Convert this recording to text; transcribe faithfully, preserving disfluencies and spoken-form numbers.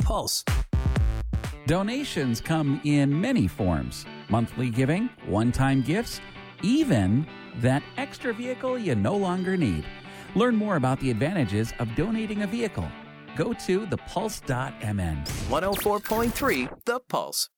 Pulse. Donations come in many forms: monthly giving, one-time gifts, even that extra vehicle you no longer need. Learn more about the advantages of donating a vehicle. Go to the pulse dot m n. one oh four point three The Pulse.